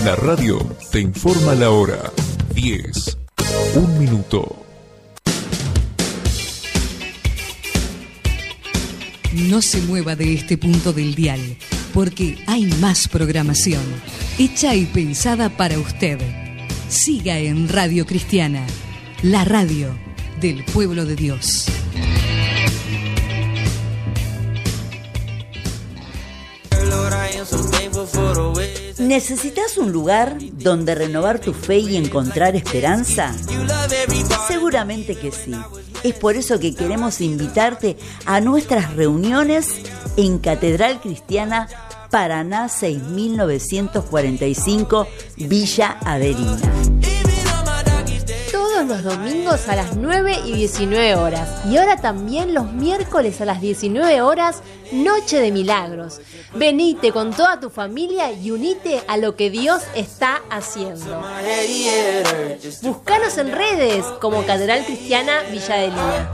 La radio te informa la hora. 10, 1 minuto. No se mueva de este punto del dial, porque hay más programación, hecha y pensada para usted. Siga en Radio Cristiana, la radio del pueblo de Dios. ¿Necesitas un lugar donde renovar tu fe y encontrar esperanza? Seguramente que sí. Es por eso que queremos invitarte a nuestras reuniones en Catedral Cristiana Paraná 6945, Villa Averina. Todos los domingos a las 9 y 19 horas. Y ahora también los miércoles a las 19 horas, Noche de Milagros. Venite con toda tu familia y unite a lo que Dios está haciendo. Búscanos en redes como Catedral Cristiana Villa Adelina.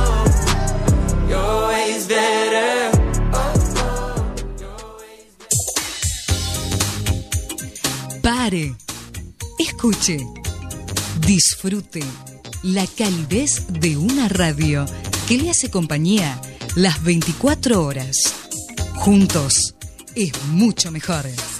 Pare, escuche, disfrute la calidez de una radio que le hace compañía las 24 horas. Juntos es mucho mejor.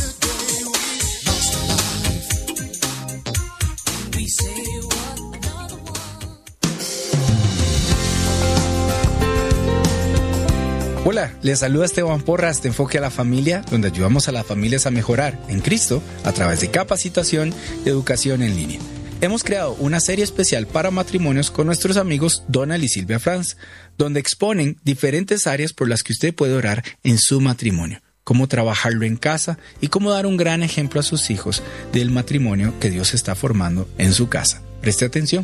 Hola, les saluda Esteban Porras de Enfoque a la Familia, donde ayudamos a las familias a mejorar en Cristo a través de capacitación y educación en línea. Hemos creado una serie especial para matrimonios con nuestros amigos Donald y Silvia Franz, donde exponen diferentes áreas por las que usted puede orar en su matrimonio, cómo trabajarlo en casa y cómo dar un gran ejemplo a sus hijos del matrimonio que Dios está formando en su casa. Preste atención.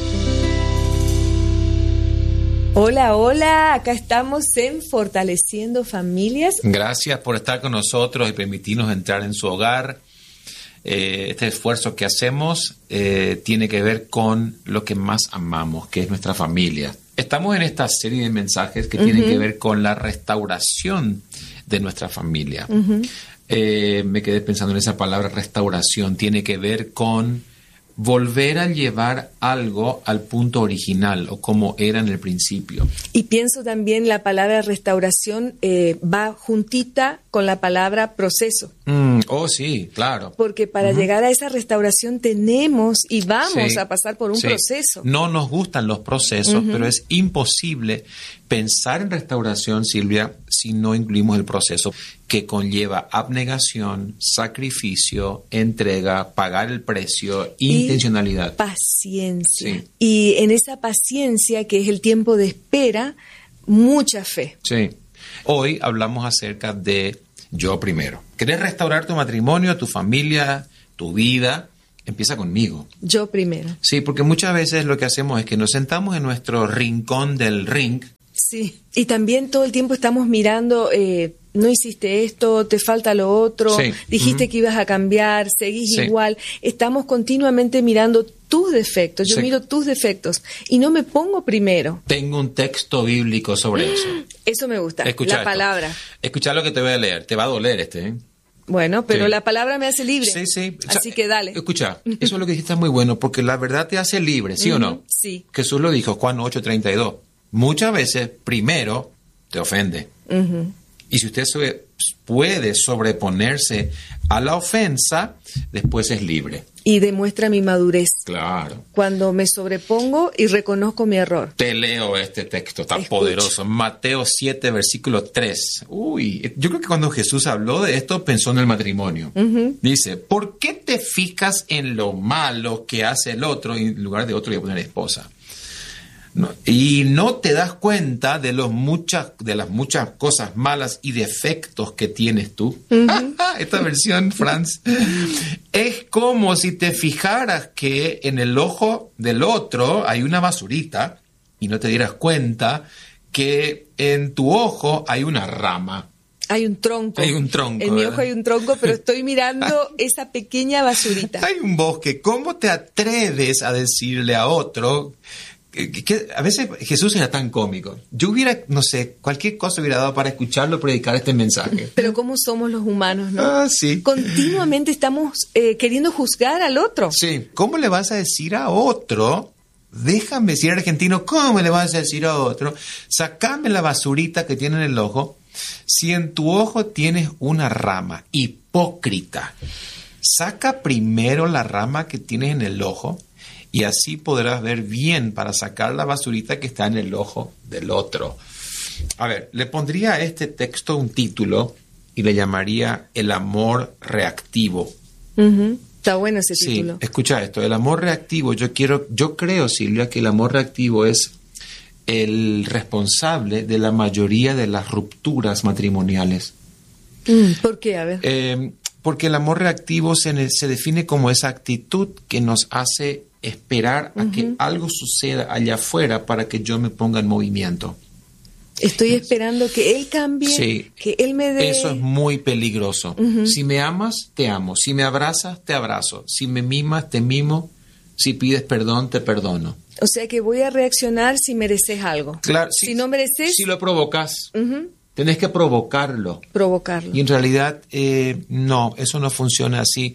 Hola, hola, acá estamos en Fortaleciendo Familias. Gracias por estar con nosotros y permitirnos entrar en su hogar. Este esfuerzo que hacemos tiene que ver con lo que más amamos, que es nuestra familia. Estamos en esta serie de mensajes que tienen que ver con la restauración de nuestra familia. Me quedé pensando en esa palabra restauración. Tiene que ver con volver a llevar algo al punto original o como era en el principio. Y pienso también la palabra restauración va juntita con la palabra proceso. Sí, claro. Porque para llegar a esa restauración tenemos y vamos a pasar por un proceso. No nos gustan los procesos, pero es imposible pensar en restauración, Silvia, si no incluimos el proceso que conlleva abnegación, sacrificio, entrega, pagar el precio, intencionalidad. Paciencia. Sí. Y en esa paciencia, que es el tiempo de espera, mucha fe. Sí. Hoy hablamos acerca de yo primero. ¿Querés restaurar tu matrimonio, tu familia, tu vida? Empieza conmigo. Yo primero. Sí, porque muchas veces lo que hacemos es que nos sentamos en nuestro rincón del ring. Sí, y también todo el tiempo estamos mirando, no hiciste esto, te falta lo otro, dijiste que ibas a cambiar, seguís igual. Estamos continuamente mirando tus defectos, yo miro tus defectos y no me pongo primero. Tengo un texto bíblico sobre eso. Eso me gusta, Escucha la palabra. Escucha lo que te voy a leer, te va a doler ¿eh? Bueno, pero la palabra me hace libre. Sí. Así que dale. Escucha, eso es lo que dijiste es muy bueno, porque la verdad te hace libre, ¿sí o no? Sí. Jesús lo dijo, Juan 8:32. Muchas veces, primero, te ofende. Y si usted puede sobreponerse a la ofensa, después es libre. Y demuestra mi madurez. Claro. Cuando me sobrepongo y reconozco mi error. Te leo este texto tan poderoso. Mateo 7, versículo 3. Yo creo que cuando Jesús habló de esto, pensó en el matrimonio. Dice, ¿por qué te fijas en lo malo que hace el otro y en lugar de otro voy a poner esposa? No, y no te das cuenta de las muchas cosas malas y defectos que tienes tú. Esta versión, Franz, es como si te fijaras que en el ojo del otro hay una basurita y no te dieras cuenta que en tu ojo hay una rama. Hay un tronco. Hay un tronco. En mi ojo hay un tronco, pero estoy mirando esa pequeña basurita. Hay un bosque. ¿Cómo te atreves a decirle a otro a veces Jesús era tan cómico. Yo hubiera, no sé, cualquier cosa hubiera dado para escucharlo predicar este mensaje. Pero cómo somos los humanos, ¿no? Ah, sí. Continuamente estamos queriendo juzgar al otro. Sí. ¿Cómo le vas a decir a otro? Déjame decir argentino, ¿cómo le vas a decir a otro? Sácame la basurita que tiene en el ojo. Si en tu ojo tienes una rama, hipócrita, saca primero la rama que tienes en el ojo y así podrás ver bien para sacar la basurita que está en el ojo del otro. A ver, le pondría a este texto un título y le llamaría El amor reactivo. Está bueno ese título. Sí, escucha esto, el amor reactivo, yo creo, Silvia, que el amor reactivo es el responsable de la mayoría de las rupturas matrimoniales. ¿Por qué? A ver. Porque el amor reactivo se define como esa actitud que nos hace esperar a que algo suceda allá afuera para que yo me ponga en movimiento. Estoy esperando que él cambie, sí, que él me dé... Eso es muy peligroso. Si me amas, te amo. Si me abrazas, te abrazo. Si me mimas, te mimo. Si pides perdón, te perdono. O sea que voy a reaccionar si mereces algo. Claro, si no mereces... Si lo provocas, tenés que provocarlo. Provocarlo. Y en realidad, no, eso no funciona así.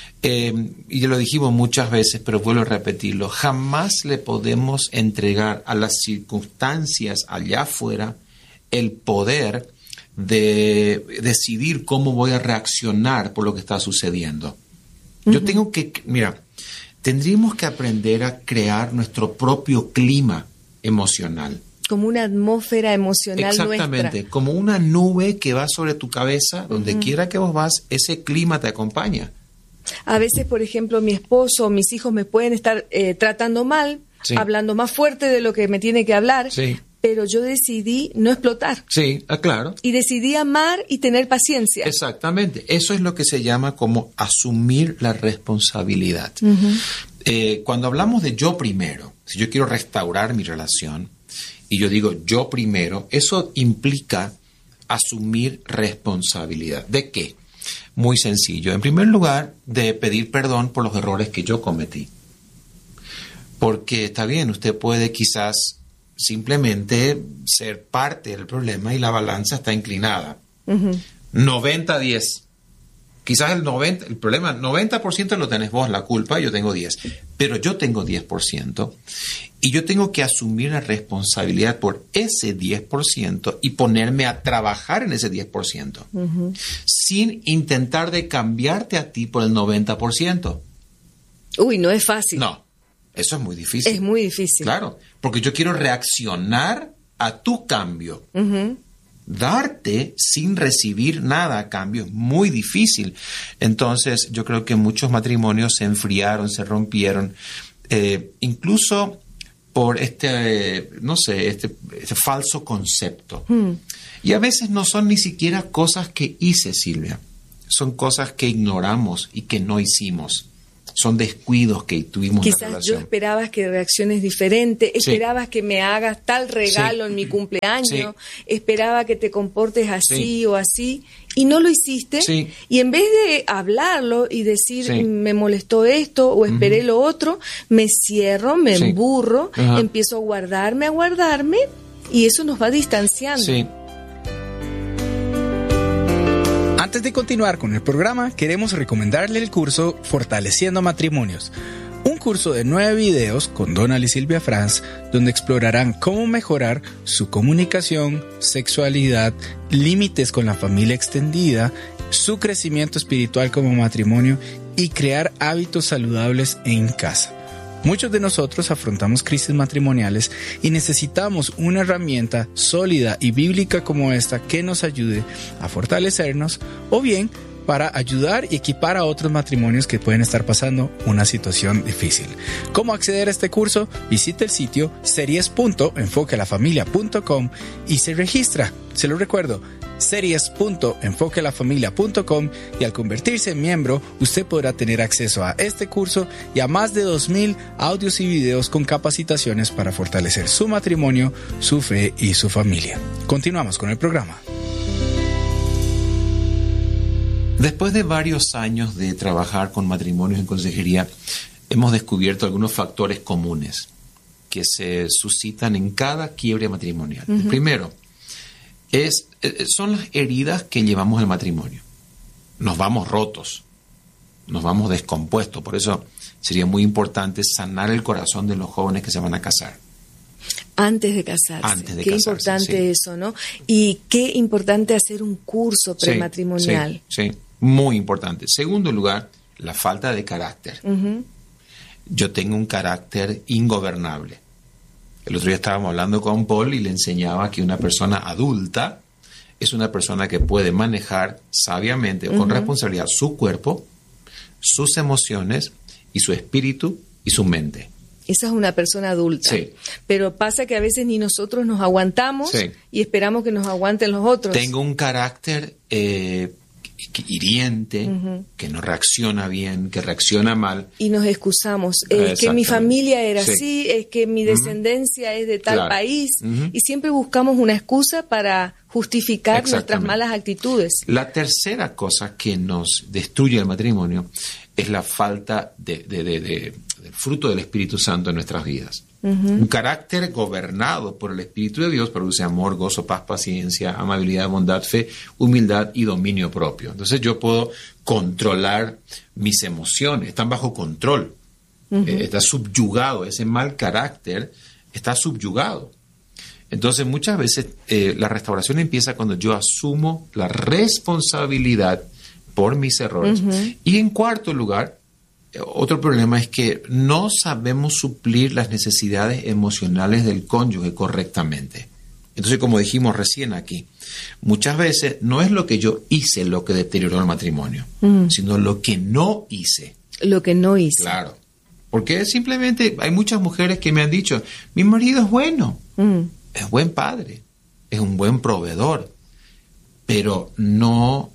Y ya lo dijimos muchas veces, pero vuelvo a repetirlo. Jamás le podemos entregar a las circunstancias allá afuera el poder de decidir cómo voy a reaccionar por lo que está sucediendo. Yo tengo que, mira, tendríamos que aprender a crear nuestro propio clima emocional. Como una atmósfera emocional Exactamente, nuestra. como una nube que va sobre tu cabeza, donde quiera que vos vas, ese clima te acompaña. A veces, por ejemplo, mi esposo o mis hijos me pueden estar tratando mal, sí, hablando más fuerte de lo que me tiene que hablar, sí, pero yo decidí no explotar. Sí, claro. Y decidí amar y tener paciencia. Exactamente. Eso es lo que se llama como asumir la responsabilidad. Cuando hablamos de yo primero, si yo quiero restaurar mi relación y yo digo yo primero, eso implica asumir responsabilidad. ¿De qué? Muy sencillo. En primer lugar, de pedir perdón por los errores que yo cometí. Porque está bien, usted puede quizás simplemente ser parte del problema y la balanza está inclinada. 90-10. Quizás el 90% lo tenés vos, la culpa, yo tengo 10. Pero yo tengo 10%. Y yo tengo que asumir la responsabilidad por ese 10% y ponerme a trabajar en ese 10%. Sin intentar de cambiarte a ti por el 90%. Uy, no es fácil. No, eso es muy difícil. Es muy difícil. Claro, porque yo quiero reaccionar a tu cambio. Darte sin recibir nada a cambio es muy difícil. Entonces yo creo que muchos matrimonios se enfriaron, se rompieron, incluso por este falso concepto. Y a veces no son ni siquiera cosas que hice, Silvia. Son cosas que ignoramos y que no hicimos. Son descuidos que tuvimos en la relación. Quizás yo esperabas que reacciones diferentes, esperabas que me hagas tal regalo en mi cumpleaños, esperaba que te comportes así o así, y no lo hiciste. Y en vez de hablarlo y decir, me molestó esto o esperé lo otro, me cierro, me emburro, empiezo a guardarme, y eso nos va distanciando. Antes de continuar con el programa, queremos recomendarle el curso Fortaleciendo Matrimonios, un curso de 9 videos con Donald y Silvia Franz, donde explorarán cómo mejorar su comunicación, sexualidad, límites con la familia extendida, su crecimiento espiritual como matrimonio y crear hábitos saludables en casa. Muchos de nosotros afrontamos crisis matrimoniales y necesitamos una herramienta sólida y bíblica como esta que nos ayude a fortalecernos o bien para ayudar y equipar a otros matrimonios que pueden estar pasando una situación difícil. ¿Cómo acceder a este curso? Visite el sitio series.enfoquealafamilia.com y se registra. Se lo recuerdo, series.enfoquealafamilia.com, y al convertirse en miembro, usted podrá tener acceso a este curso y a más de 2,000 audios y videos con capacitaciones para fortalecer su matrimonio, su fe y su familia. Continuamos con el programa. Después de varios años de trabajar con matrimonios en consejería, hemos descubierto algunos factores comunes que se suscitan en cada quiebre matrimonial. El primero son las heridas que llevamos al matrimonio. Nos vamos rotos, nos vamos descompuestos. Por eso sería muy importante sanar el corazón de los jóvenes que se van a casar. Antes de casarse. Qué importante eso, ¿no? Y qué importante hacer un curso prematrimonial. Sí, muy importante. Segundo lugar, la falta de carácter. Yo tengo un carácter ingobernable. El otro día estábamos hablando con Paul y le enseñaba que una persona adulta es una persona que puede manejar sabiamente, con responsabilidad, su cuerpo, sus emociones y su espíritu y su mente. Esa es una persona adulta. Sí. Pero pasa que a veces ni nosotros nos aguantamos y esperamos que nos aguanten los otros. Tengo un carácter hiriente, que no reacciona bien, que reacciona mal. Y nos excusamos. Es que mi familia era así, es que mi descendencia es de tal país. Y siempre buscamos una excusa para justificar nuestras malas actitudes. La tercera cosa que nos destruye el matrimonio es la falta del fruto del Espíritu Santo en nuestras vidas. Un carácter gobernado por el Espíritu de Dios produce amor, gozo, paz, paciencia, amabilidad, bondad, fe, humildad y dominio propio. Entonces yo puedo controlar mis emociones, están bajo control, está subyugado, ese mal carácter está subyugado. Entonces muchas veces la restauración empieza cuando yo asumo la responsabilidad por mis errores. Y en cuarto lugar, otro problema es que no sabemos suplir las necesidades emocionales del cónyuge correctamente. Entonces, como dijimos recién aquí, muchas veces no es lo que yo hice lo que deterioró el matrimonio, sino lo que no hice. Lo que no hice. Claro. Porque simplemente hay muchas mujeres que me han dicho, mi marido es bueno, es buen padre, es un buen proveedor, pero no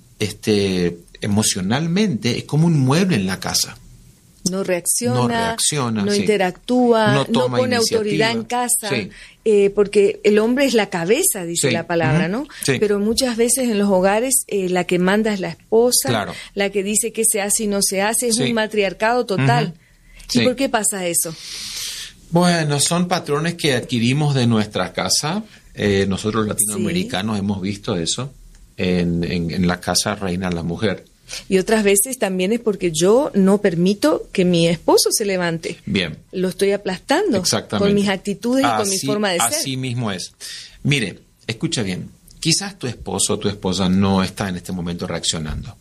emocionalmente es como un mueble en la casa. No reacciona, no interactúa, no pone autoridad en casa, porque el hombre es la cabeza, dice la palabra, ¿no? Sí. Pero muchas veces en los hogares la que manda es la esposa, la que dice qué se hace y no se hace, es un matriarcado total. ¿Y por qué pasa eso? Bueno, son patrones que adquirimos de nuestra casa. Nosotros latinoamericanos hemos visto eso. En la casa reina la mujer. Y otras veces también es porque yo no permito que mi esposo se levante. Bien. Lo estoy aplastando con mis actitudes y con mi forma de ser. Así mismo es. Mire, escucha bien. Quizás tu esposo o tu esposa no está en este momento reaccionando.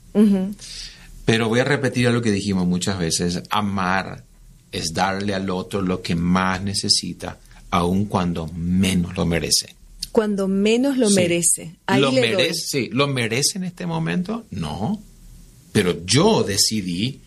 Pero voy a repetir algo que dijimos muchas veces. Amar es darle al otro lo que más necesita, aun cuando menos lo merece. Cuando menos lo merece. Ahí ¿Lo merece? Sí. ¿Lo merece en este momento? No. Pero yo decidí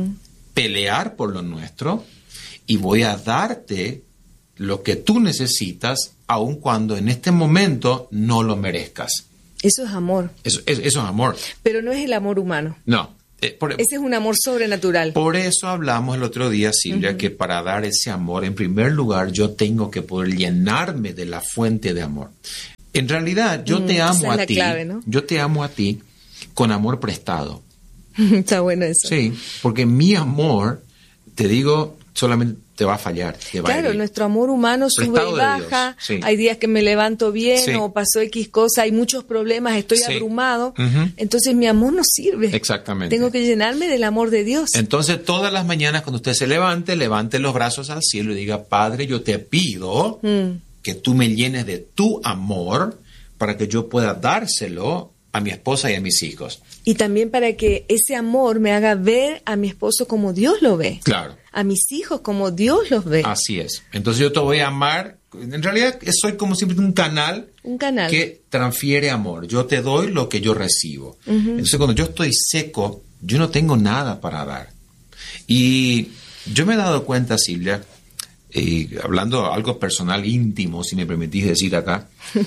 pelear por lo nuestro y voy a darte lo que tú necesitas, aun cuando en este momento no lo merezcas. Eso es amor. Eso es amor. Pero no es el amor humano. No. Ese es un amor sobrenatural. Por eso hablamos el otro día, Silvia, que para dar ese amor, en primer lugar, yo tengo que poder llenarme de la fuente de amor. En realidad, yo te amo a ti. Clave, ¿no? Yo te amo a ti con amor prestado. Está bueno eso. Sí, porque mi amor, te digo, solamente te va a fallar. Claro, nuestro amor humano sube y baja. Sí. Hay días que me levanto bien o pasó X cosa, hay muchos problemas, estoy abrumado. Entonces mi amor no sirve. Exactamente. Tengo que llenarme del amor de Dios. Entonces todas las mañanas cuando usted se levante los brazos al cielo y diga, Padre, yo te pido que tú me llenes de tu amor para que yo pueda dárselo a mi esposa y a mis hijos. Y también para que ese amor me haga ver a mi esposo como Dios lo ve. Claro. A mis hijos como Dios los ve. Así es. Entonces yo te voy a amar. En realidad soy como siempre un canal que transfiere amor. Yo te doy lo que yo recibo. Entonces cuando yo estoy seco, yo no tengo nada para dar. Y yo me he dado cuenta, Silvia, hablando algo personal, íntimo, si me permitís decir acá,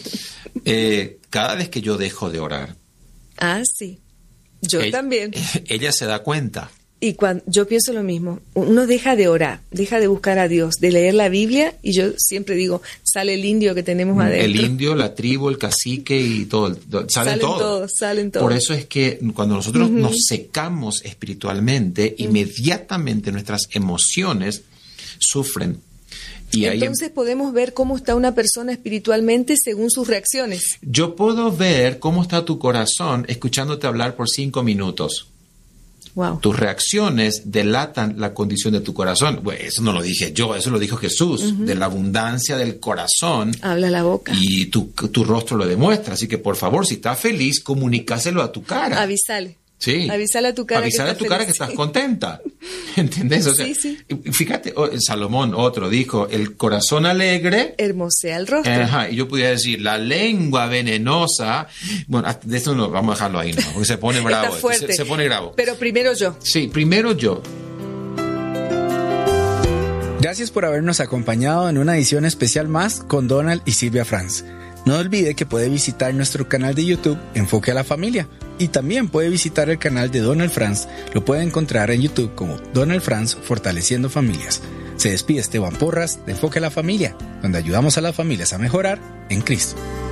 cada vez que yo dejo de orar. Ah, sí. Yo también. Ella se da cuenta. Y cuando yo pienso lo mismo, uno deja de orar, deja de buscar a Dios, de leer la Biblia, y yo siempre digo, sale el indio que tenemos adentro. El indio, la tribu, el cacique y todo, salen todos. Por eso es que cuando nosotros nos secamos espiritualmente, inmediatamente nuestras emociones sufren. Y entonces podemos ver cómo está una persona espiritualmente según sus reacciones. Yo puedo ver cómo está tu corazón escuchándote hablar por 5 minutos. Wow. Tus reacciones delatan la condición de tu corazón. Bueno, eso no lo dije yo, eso lo dijo Jesús. De la abundancia del corazón. Habla la boca. Y tu rostro lo demuestra. Así que, por favor, si estás feliz, comunícaselo a tu cara. Avísale. Sí. Avísale a tu cara. Avísale a tu cara que estás contenta. ¿Entendés? O sea, sí. Fíjate, Salomón, otro, dijo, el corazón alegre hermosea el rostro. Ajá, y yo pudiera decir, la lengua venenosa. Bueno, de esto no, vamos a dejarlo ahí, ¿no? Porque se pone bravo. Está fuerte. Se pone bravo. Pero primero yo. Sí, primero yo. Gracias por habernos acompañado en una edición especial más con Donald y Silvia Franz. No olvide que puede visitar nuestro canal de YouTube Enfoque a la Familia y también puede visitar el canal de Donald Franz. Lo puede encontrar en YouTube como Donald Franz Fortaleciendo Familias. Se despide Esteban Porras de Enfoque a la Familia, donde ayudamos a las familias a mejorar en Cristo.